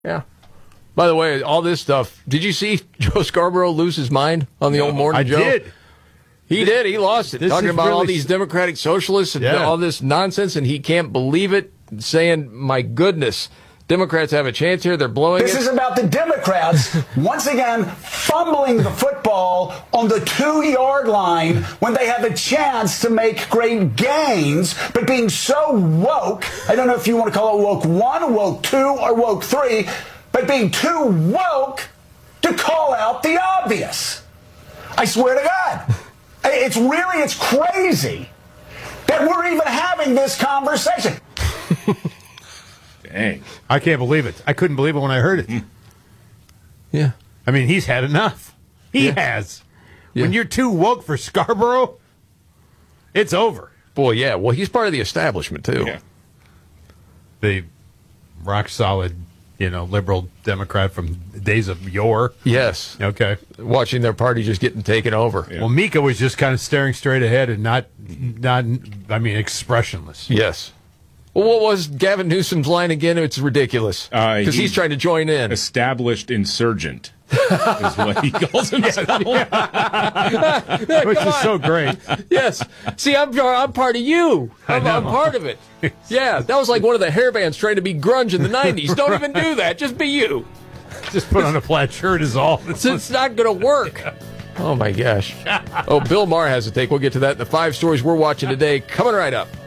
Yeah. By the way, all this stuff, did you see Joe Scarborough lose his mind on the old morning Joe? I did. He did. He lost it. Talking about all these democratic socialists and all this nonsense, and he can't believe it, saying, my goodness, Democrats have a chance here. They're blowing This is about the Democrats, once again, fumbling the football on the 2-yard line when they have a chance to make great gains, but being so woke, I don't know if you want to call it woke 1, woke 2, or woke 3, but being too woke to call out the obvious. I swear to God. It's crazy that we're even having this conversation. Dang. I can't believe it. I couldn't believe it when I heard it. Yeah. I mean, he's had enough. He has. Yeah. When you're too woke for Scarborough, it's over. Boy, yeah. Well, he's part of the establishment, too. Yeah. The rock-solid, liberal Democrat from the days of yore. Yes. Okay. Watching their party just getting taken over. Yeah. Well, Mika was just kind of staring straight ahead and not expressionless. Yes. Well, what was Gavin Newsom's line again? It's ridiculous. Because he's trying to join in. Established insurgent is what he calls himself. Which is so great. Yes. See, I'm part of you. I'm part of it. Yeah, that was like one of the hair bands trying to be grunge in the 90s. Don't even do that. Just be you. Just put on a plaid shirt is all. It's not going to work. Oh, my gosh. Oh, Bill Maher has a take. We'll get to that in the 5 stories we're watching today. Coming right up.